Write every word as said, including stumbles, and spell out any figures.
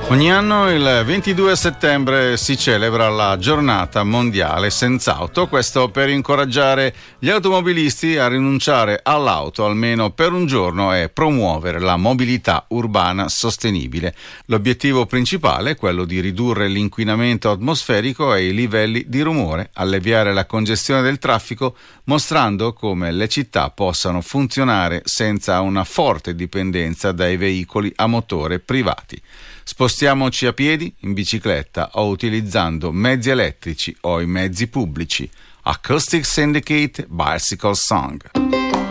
Ogni anno il ventidue settembre si celebra la giornata mondiale senza auto, questo per incoraggiare gli automobilisti a rinunciare all'auto almeno per un giorno e promuovere la mobilità urbana sostenibile. L'obiettivo principale è quello di ridurre l'inquinamento atmosferico e i livelli di rumore, alleviare la congestione del traffico, mostrando come le città possano funzionare senza una forte dipendenza dai veicoli a motore privati. Spostiamoci a piedi, in bicicletta o utilizzando mezzi elettrici o i mezzi pubblici. Acoustic Syndicate Bicycle Song.